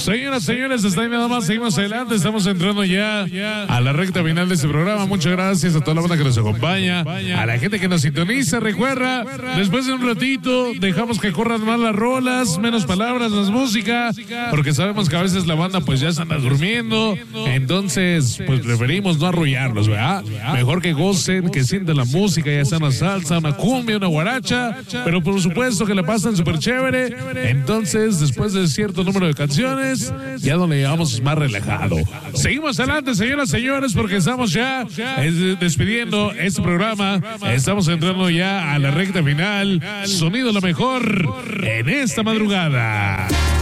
Señoras, señores, hasta ahí nada más, seguimos adelante, estamos entrando ya a la recta final de este programa. Muchas gracias a toda la banda que nos acompaña, a la gente que nos sintoniza. Recuerda, después de un ratito dejamos que corran más las rolas, menos palabras, más música, porque sabemos que a veces la banda pues ya se anda durmiendo, entonces pues preferimos no arrullarlos, ¿verdad? Mejor que gocen, que sientan la música, ya sea una salsa, una cumbia, una guaracha, pero por supuesto que la pasan súper chévere. Entonces, después de cierto número de canciones, ya donde llevamos más relajado. Seguimos adelante, señoras, señores, porque estamos ya despidiendo este programa. Estamos entrando ya a la recta final. Sonido lo mejor en esta madrugada.